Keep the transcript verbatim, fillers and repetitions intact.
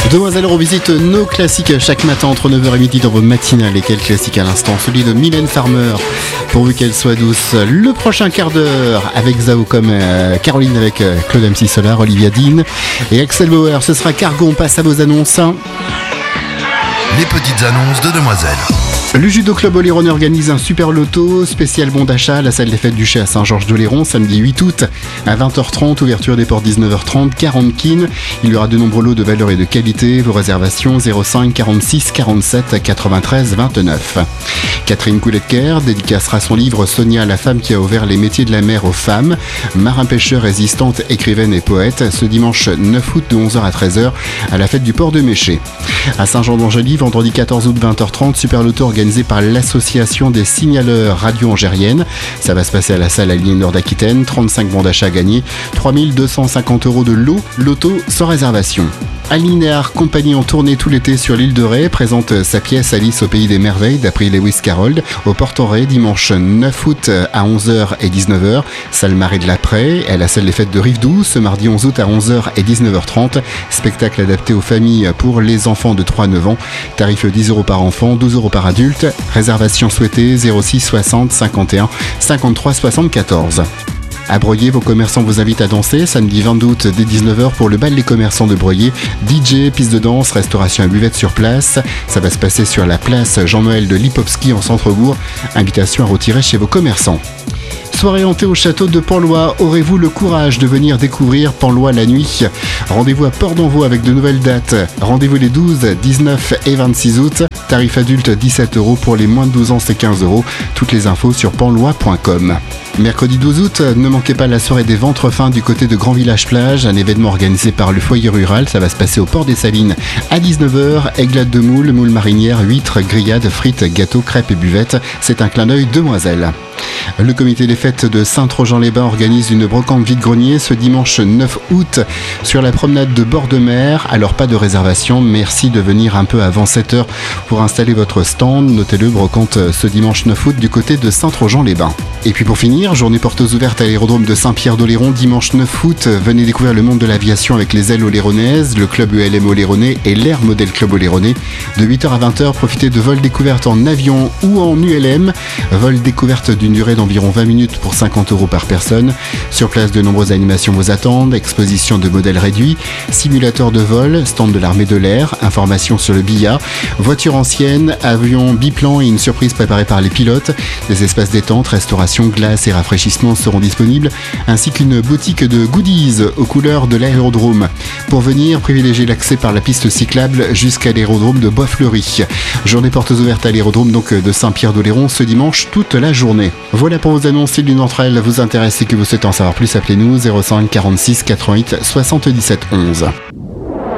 Demoiselle revisite nos classiques chaque matin entre neuf heures et midi dans vos matinales. Et quel classique à l'instant, celui de Mylène Farmer, pourvu qu'elle soit douce. Le prochain quart d'heure avec Zao comme euh, Caroline avec euh, Claude M C Solar, Olivia Dean et Axel Bauer. Ce sera Cargo, on passe à vos annonces. Les petites annonces de Demoiselle. Le Judo Club Oléronais organise un super loto spécial bon d'achat à la salle des fêtes du Chez à Saint-Georges-d'Oléron, samedi huit août à vingt heures trente, ouverture des portes dix-neuf heures trente, quarante kin. Il y aura de nombreux lots de valeur et de qualité. Vos réservations zéro cinq quarante-six quarante-sept quatre-vingt-treize vingt-neuf. Catherine Couletker dédicacera son livre Sonia, la femme qui a ouvert les métiers de la mer aux femmes. Marin-pêcheur, résistante, écrivaine et poète, ce dimanche neuf août de onze heures à treize heures à la fête du port de Méché. À Saint-Jean-d'Angély, vendredi quatorze août vingt heures trente, super loto organisé par l'association des signaleurs radio-angériennes. Ça va se passer à la salle Alié Nord d'Aquitaine. trente-cinq bons d'achat à gagner, trois mille deux cent cinquante euros de lot, loto sans réservation. Alinéar, compagnie en tournée tout l'été sur l'île de Ré, présente sa pièce Alice au pays des merveilles d'après Lewis Carroll au Port-en-Ré dimanche neuf août à onze heures et dix-neuf heures, salle Marais de l'Après. À la salle des fêtes de Rive-Doux ce mardi onze août à onze heures et dix-neuf heures trente, spectacle adapté aux familles pour les enfants de trois à neuf ans, tarif dix euros par enfant, douze euros par adulte, réservation souhaitée zéro six soixante cinquante et un cinquante-trois soixante-quatorze. À Breuillé, vos commerçants vous invitent à danser samedi vingt-deux août dès dix-neuf heures pour le bal des commerçants de Breuillé. D J, piste de danse, restauration à buvette sur place. Ça va se passer sur la place Jean-Noël de Lipovski en centre-bourg. Invitation à retirer chez vos commerçants. Soirée hantée au château de Penlois. Aurez-vous le courage de venir découvrir Penlois la nuit? Rendez-vous à Port-d'Envaux avec de nouvelles dates. Rendez-vous les douze, dix-neuf et vingt-six août. Tarif adulte dix-sept euros, pour les moins de douze ans c'est quinze euros. Toutes les infos sur penlois point com. Mercredi douze août, ne manquez pas la soirée des ventres fins du côté de Grand Village Plage, un événement organisé par le foyer rural. Ça va se passer au port des Salines à dix-neuf heures. Aiglade de moule, moule marinière, huîtres, grillades, frites, gâteaux, crêpes et buvettes. C'est un clin d'œil demoiselle. Le comité des fêtes de Saint-Trojan-les-Bains organise une brocante vide-grenier ce dimanche neuf août sur la promenade de bord de mer. Alors pas de réservation, merci de venir un peu avant sept heures pour installer votre stand. Notez-le, brocante ce dimanche neuf août du côté de Saint-Trojan-les-Bains. Et puis pour finir, journée portes ouvertes à l'aérodrome de Saint-Pierre-d'Oléron dimanche neuf août. Venez découvrir le monde de l'aviation avec les ailes oléronaises, le club E L M Oléronais et l'Air Model Club Oléronais. De huit heures à vingt heures, profitez de vols découvertes en avion ou en U L M. Vol découverte d'une durée d'environ vingt minutes pour cinquante euros par personne. Sur place, de nombreuses animations vous attendent, exposition de modèles réduits, simulateur de vol, stand de l'armée de l'air, informations sur le B I A, voiture ancienne, avion biplan et une surprise préparée par les pilotes. Des espaces détente, restauration, glace et rafraîchissement seront disponibles, ainsi qu'une boutique de goodies aux couleurs de l'aérodrome. Pour venir, privilégiez l'accès par la piste cyclable jusqu'à l'aérodrome de Bois-Fleuri. Journée portes ouvertes à l'aérodrome donc de Saint-Pierre-d'Oléron ce dimanche toute la journée. Voilà pour vos annonces. Si l'une d'entre elles vous intéresse et que vous souhaitez en savoir plus, appelez-nous zéro cinq quarante-six quatre-vingt-huit soixante-dix-sept onze.